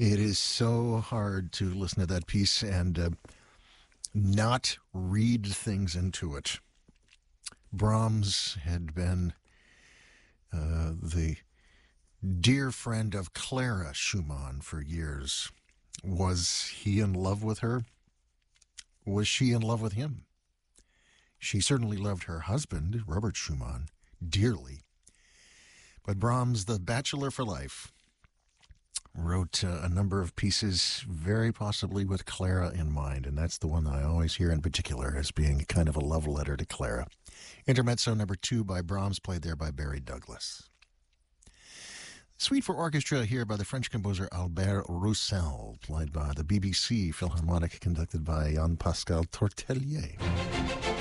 It is so hard to listen to that piece and not read things into it. Brahms had been the dear friend of Clara Schumann for years. Was he in love with her? Was she in love with him? She certainly loved her husband, Robert Schumann, dearly. But Brahms, the bachelor for life, wrote a number of pieces, very possibly with Clara in mind, and that's the one I always hear in particular as being kind of a love letter to Clara. Intermezzo number 2 by Brahms, played there by Barry Douglas. Suite for orchestra here by the French composer Albert Roussel, played by the BBC Philharmonic, conducted by Jean-Pascal Tortelier.